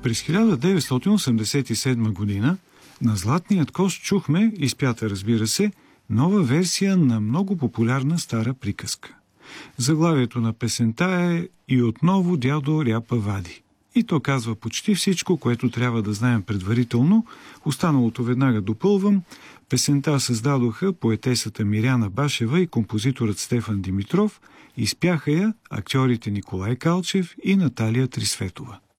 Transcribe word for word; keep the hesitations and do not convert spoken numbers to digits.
През хиляда деветстотин осемдесет и седма година на Златният кош чухме, изпята разбира се, нова версия на много популярна стара приказка. Заглавието на песента е «И отново дядо ряпа вади». И то казва почти всичко, което трябва да знаем предварително. Останалото веднага допълвам. Песента създадоха поетесата Миряна Башева и композиторът Стефан Димитров. Изпяха я актьорите Николай Калчев и Наталия Трисветова.